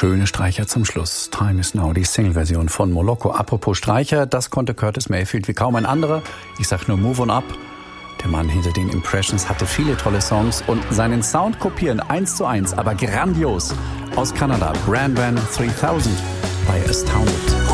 schöne Streicher zum Schluss. Time is Now, die Single-Version von Moloko. Apropos Streicher, das konnte Curtis Mayfield wie kaum ein anderer. Ich sag nur Move on Up. Der Mann hinter den Impressions hatte viele tolle Songs und seinen Sound kopieren 1:1, aber grandios. Aus Kanada, Brand Van 3000 bei Astounded.